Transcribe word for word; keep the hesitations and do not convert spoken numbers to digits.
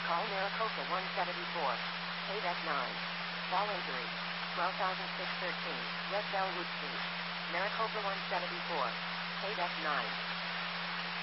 Call Maricopa one seventy-four. eight F nine. Fall injury. twelve thousand six hundred thirteen. Red Bellwood Street. Maricopa one seventy-four. eight F nine.